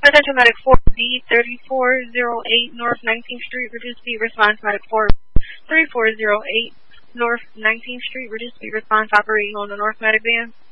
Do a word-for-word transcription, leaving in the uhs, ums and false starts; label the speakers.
Speaker 1: Potential Medic four B thirty-four oh eight North nineteenth Street, reduce speed response. Medic four thirty-four oh eight North nineteenth Street, reduce speed response, operating on the North Medic van.